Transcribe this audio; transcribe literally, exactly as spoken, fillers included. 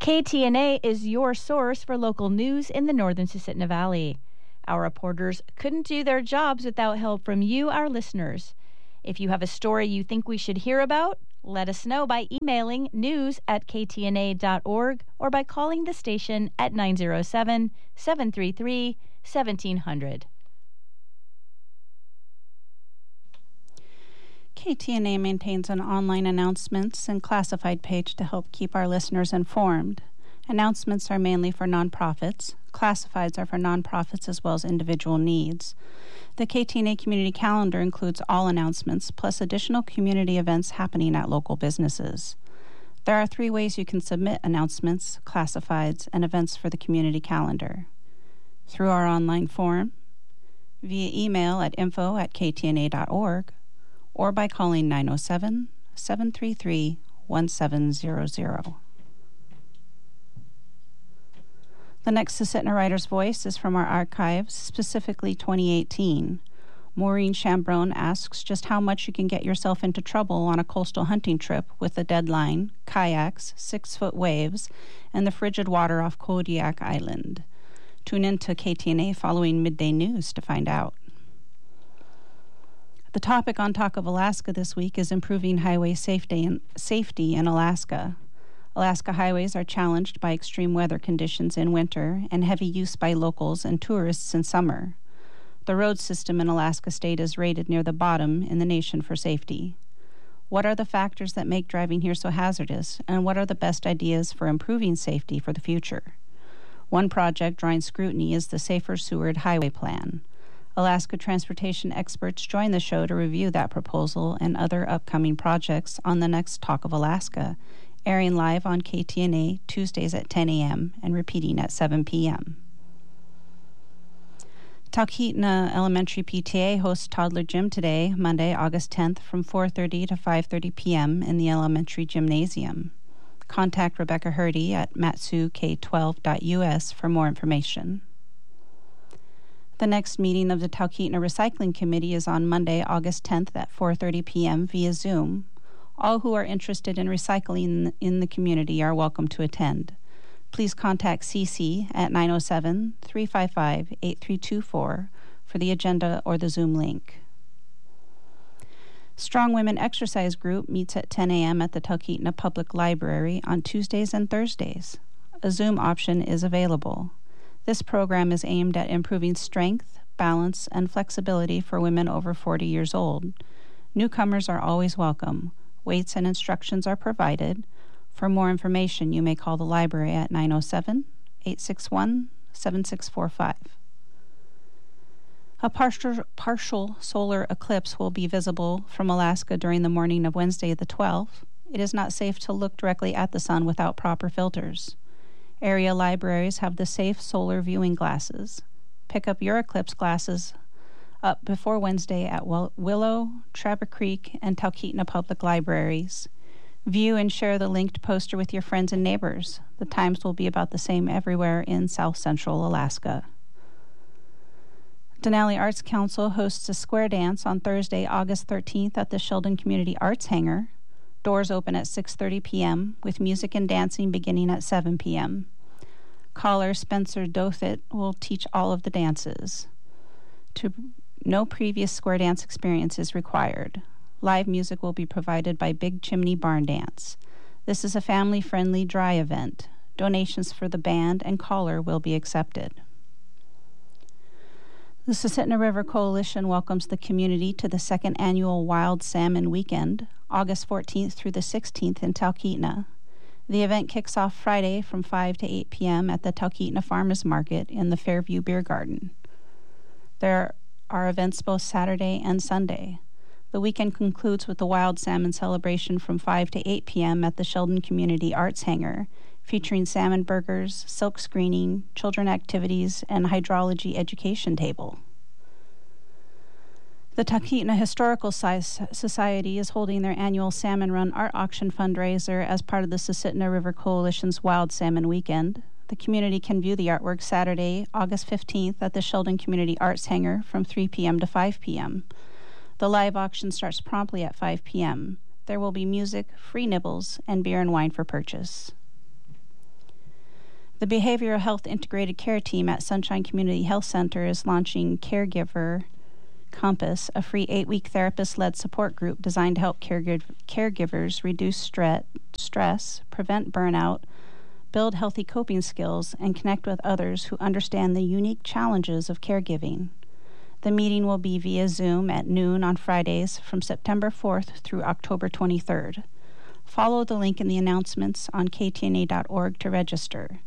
K T N A is your source for local news in the northern Susitna Valley. Our reporters couldn't do their jobs without help from you, our listeners. If you have a story you think we should hear about, let us know by emailing news at k t n a dot org or by calling the station at nine oh seven, seven three three, one seven zero zero. K T N A maintains an online announcements and classified page to help keep our listeners informed. Announcements are mainly for nonprofits. Classifieds are for nonprofits as well as individual needs. The K T N A community calendar includes all announcements, plus additional community events happening at local businesses. There are three ways you can submit announcements, classifieds, and events for the community calendar. Through our online form, via email at info at k t n a dot org, or by calling nine oh seven, seven three three, one seven zero zero. The next Susitna Writer's Voice is from our archives, specifically twenty eighteen. Maureen Chambrone asks just how much you can get yourself into trouble on a coastal hunting trip with a deadline, kayaks, six-foot waves, and the frigid water off Kodiak Island. Tune in to K T N A following midday news to find out. The topic on Talk of Alaska this week is improving highway safety in, safety in Alaska. Alaska highways are challenged by extreme weather conditions in winter and heavy use by locals and tourists in summer. The road system in Alaska State is rated near the bottom in the nation for safety. What are the factors that make driving here so hazardous, and what are the best ideas for improving safety for the future? One project drawing scrutiny is the Safer Seward Highway Plan. Alaska transportation experts join the show to review that proposal and other upcoming projects on the next Talk of Alaska, airing live on K T N A Tuesdays at ten a.m. and repeating at seven p.m. Talkeetna Elementary P T A hosts Toddler Gym today, Monday, August tenth, from four thirty to five thirty p.m. in the elementary gymnasium. Contact Rebecca Hurdy at matsu k twelve dot u s for more information. The next meeting of the Talkeetna Recycling Committee is on Monday, August tenth at four thirty p.m. via Zoom. All who are interested in recycling in the community are welcome to attend. Please contact C C at nine oh seven, three five five, eight three two four for the agenda or the Zoom link. Strong Women Exercise Group meets at ten a.m. at the Talkeetna Public Library on Tuesdays and Thursdays. A Zoom option is available. This program is aimed at improving strength, balance, and flexibility for women over forty years old. Newcomers are always welcome. Weights and instructions are provided. For more information, you may call the library at nine oh seven, eight six one, seven six four five. A partial, partial solar eclipse will be visible from Alaska during the morning of Wednesday the twelfth. It is not safe to look directly at the sun without proper filters. Area libraries have the safe solar viewing glasses. Pick up your eclipse glasses up before Wednesday at Willow, Traver Creek, and Talkeetna Public Libraries. View and share the linked poster with your friends and neighbors. The times will be about the same everywhere in South Central Alaska. Denali Arts Council hosts a square dance on Thursday, August thirteenth at the Sheldon Community Arts Hangar. Doors open at six thirty p.m. with music and dancing beginning at seven p.m. Caller Spencer Dothit will teach all of the dances. To, no previous square dance experience is required. Live music will be provided by Big Chimney Barn Dance. This is a family-friendly dry event. Donations for the band and caller will be accepted. The Susitna River Coalition welcomes the community to the second annual Wild Salmon Weekend, August fourteenth through the sixteenth in Talkeetna. The event kicks off Friday from five to eight p.m. at the Talkeetna Farmers Market in the Fairview Beer Garden. There are events both Saturday and Sunday. The weekend concludes with the Wild Salmon celebration from five to eight p.m. at the Sheldon Community Arts Hangar, featuring salmon burgers, silk screening, children activities, and hydrology education table. The Talkeetna Historical Society is holding their annual Salmon Run Art Auction fundraiser as part of the Susitna River Coalition's Wild Salmon Weekend. The community can view the artwork Saturday, August fifteenth at the Sheldon Community Arts Hangar from three p.m. to five p.m. The live auction starts promptly at five p.m. There will be music, free nibbles, and beer and wine for purchase. The Behavioral Health Integrated Care Team at Sunshine Community Health Center is launching Caregiver Compass, a free eight-week therapist-led support group designed to help caregiv- caregivers reduce stre- stress, prevent burnout, build healthy coping skills, and connect with others who understand the unique challenges of caregiving. The meeting will be via Zoom at noon on Fridays from September fourth through October twenty-third. Follow the link in the announcements on k t n a dot org to register.